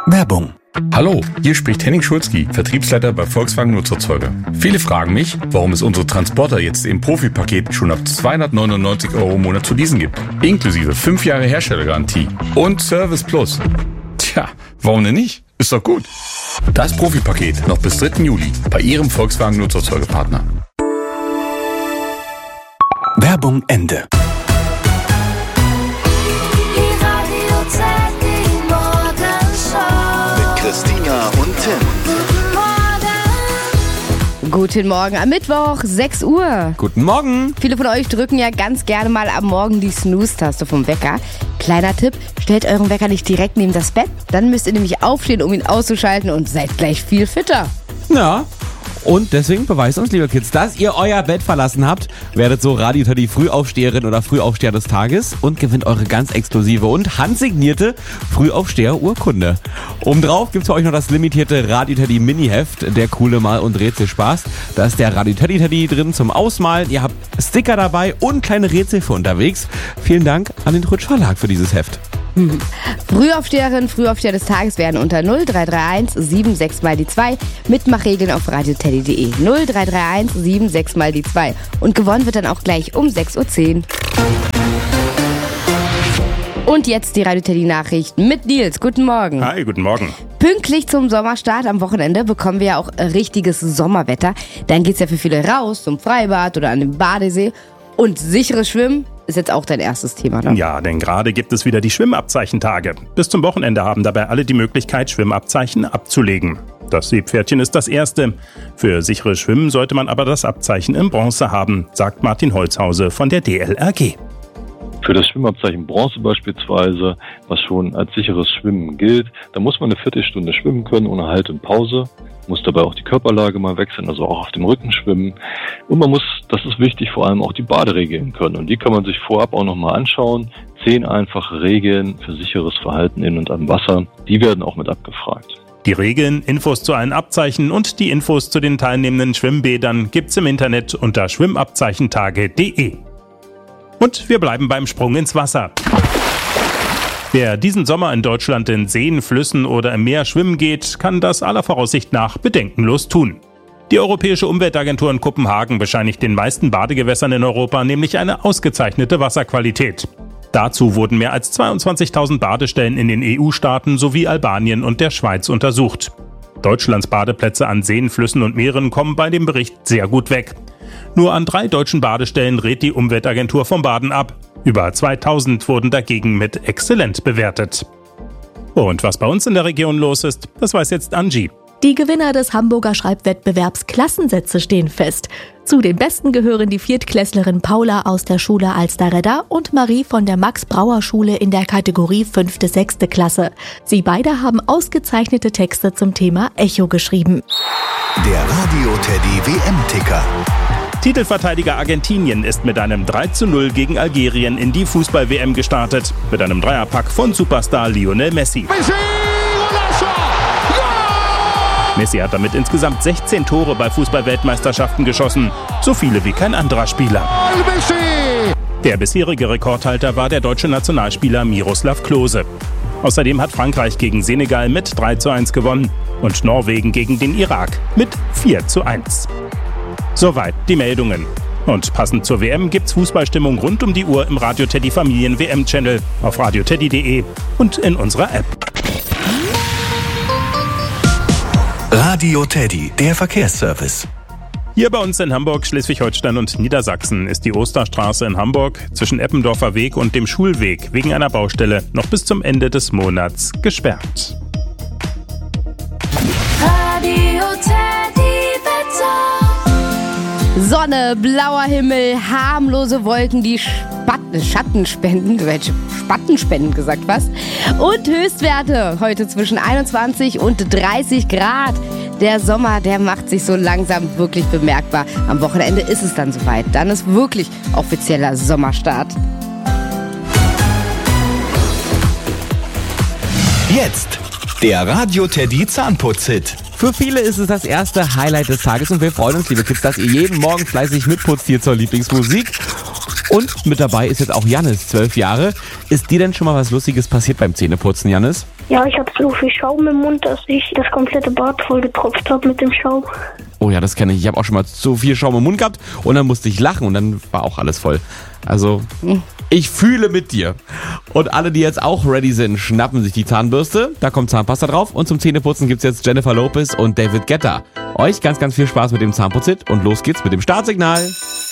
Werbung. Hallo, hier spricht Henning Schulzki, Vertriebsleiter bei Volkswagen Nutzerzeuge. Viele fragen mich, warum es unsere Transporter jetzt im Profi-Paket schon ab 299 € im Monat zu leasen gibt. Inklusive 5 Jahre Herstellergarantie und Service Plus. Tja, warum denn nicht? Ist doch gut. Das Profi-Paket noch bis 3. Juli bei Ihrem Volkswagen Nutzerzeugepartner. Werbung Ende. Christina und Tim. Guten Morgen am Mittwoch, 6 Uhr. Guten Morgen. Viele von euch drücken ja ganz gerne mal am Morgen die Snooze-Taste vom Wecker. Kleiner Tipp, stellt euren Wecker nicht direkt neben das Bett. Dann müsst ihr nämlich aufstehen, um ihn auszuschalten und seid gleich viel fitter. Ja. Und deswegen beweist uns, liebe Kids, dass ihr euer Bett verlassen habt. Werdet so Radio Teddy Frühaufsteherin oder Frühaufsteher des Tages und gewinnt eure ganz exklusive und handsignierte Frühaufsteher-Urkunde. Obendrauf gibt's für euch noch das limitierte Radio Teddy Mini-Heft, der coole Mal- und Rätselspaß. Da ist der Radio Teddy drin zum Ausmalen. Ihr habt Sticker dabei und kleine Rätsel für unterwegs. Vielen Dank an den Rutsch Verlag für dieses Heft. Frühaufsteherin, Frühaufsteher des Tages werden unter 0331 76 mal die 2 Mitmachregeln auf radioteddy.de. 0331 76 mal die 2. Und gewonnen wird dann auch gleich um 6.10 Uhr. Und jetzt die Radio Teddy Nachrichten mit Nils. Guten Morgen. Hi, guten Morgen. Pünktlich zum Sommerstart am Wochenende bekommen wir ja auch richtiges Sommerwetter. Dann geht's ja für viele raus zum Freibad oder an den Badesee. Und sicheres Schwimmen ist jetzt auch dein erstes Thema, ne? Ja, denn gerade gibt es wieder die Schwimmabzeichentage. Bis zum Wochenende haben dabei alle die Möglichkeit, Schwimmabzeichen abzulegen. Das Seepferdchen ist das erste. Für sicheres Schwimmen sollte man aber das Abzeichen in Bronze haben, sagt Martin Holzhause von der DLRG. Für das Schwimmabzeichen Bronze beispielsweise, was schon als sicheres Schwimmen gilt, da muss man eine Viertelstunde schwimmen können ohne Halt und Pause. Muss dabei auch die Körperlage mal wechseln, also auch auf dem Rücken schwimmen. Und man muss, das ist wichtig, vor allem auch die Baderegeln können. Und die kann man sich vorab auch nochmal anschauen. 10 einfache Regeln für sicheres Verhalten in und am Wasser, die werden auch mit abgefragt. Die Regeln, Infos zu allen Abzeichen und die Infos zu den teilnehmenden Schwimmbädern gibt's im Internet unter schwimmabzeichentage.de. Und wir bleiben beim Sprung ins Wasser. Wer diesen Sommer in Deutschland in Seen, Flüssen oder im Meer schwimmen geht, kann das aller Voraussicht nach bedenkenlos tun. Die Europäische Umweltagentur in Kopenhagen bescheinigt den meisten Badegewässern in Europa nämlich eine ausgezeichnete Wasserqualität. Dazu wurden mehr als 22.000 Badestellen in den EU-Staaten sowie Albanien und der Schweiz untersucht. Deutschlands Badeplätze an Seen, Flüssen und Meeren kommen bei dem Bericht sehr gut weg. Nur an 3 deutschen Badestellen rät die Umweltagentur vom Baden ab. Über 2000 wurden dagegen mit exzellent bewertet. Und was bei uns in der Region los ist, das weiß jetzt Angie. Die Gewinner des Hamburger Schreibwettbewerbs Klassensätze stehen fest. Zu den Besten gehören die Viertklässlerin Paula aus der Schule Alsterredda und Marie von der Max-Brauer-Schule in der Kategorie 5. bis 6. Klasse. Sie beide haben ausgezeichnete Texte zum Thema Echo geschrieben. Der Radio Teddy WM-Ticker. Titelverteidiger Argentinien ist mit einem 3:0 gegen Algerien in die Fußball-WM gestartet. Mit einem Dreierpack von Superstar Lionel Messi. Messi hat damit insgesamt 16 Tore bei Fußball-Weltmeisterschaften geschossen. So viele wie kein anderer Spieler. Der bisherige Rekordhalter war der deutsche Nationalspieler Miroslav Klose. Außerdem hat Frankreich gegen Senegal mit 3:1 gewonnen und Norwegen gegen den Irak mit 4:1. Soweit die Meldungen. Und passend zur WM gibt's Fußballstimmung rund um die Uhr im Radio Teddy Familien WM-Channel, auf radioteddy.de und in unserer App. Radio Teddy, der Verkehrsservice. Hier bei uns in Hamburg, Schleswig-Holstein und Niedersachsen ist die Osterstraße in Hamburg zwischen Eppendorfer Weg und dem Schulweg wegen einer Baustelle noch bis zum Ende des Monats gesperrt. Radio Teddy Wetter. Sonne, blauer Himmel, harmlose Wolken, die Schatten spenden, Spatten spenden gesagt was. Und Höchstwerte heute zwischen 21 und 30 Grad. Der Sommer, der macht sich so langsam wirklich bemerkbar. Am Wochenende ist es dann soweit. Dann ist wirklich offizieller Sommerstart. Jetzt der Radio Teddy Zahnputz-Hit. Für viele ist es das erste Highlight des Tages und wir freuen uns, liebe Kids, dass ihr jeden Morgen fleißig mitputzt hier zur Lieblingsmusik. Und mit dabei ist jetzt auch Jannis, 12 Jahre. Ist dir denn schon mal was Lustiges passiert beim Zähneputzen, Jannis? Ja, ich hatte so viel Schaum im Mund, dass ich das komplette Bad voll getropft habe mit dem Schaum. Oh ja, das kenne ich. Ich habe auch schon mal so viel Schaum im Mund gehabt und dann musste ich lachen und dann war auch alles voll. Also, ich fühle mit dir. Und alle, die jetzt auch ready sind, schnappen sich die Zahnbürste. Da kommt Zahnpasta drauf und zum Zähneputzen gibt's jetzt Jennifer Lopez und David Guetta. Euch ganz, ganz viel Spaß mit dem Zahnputzhit und los geht's mit dem Startsignal.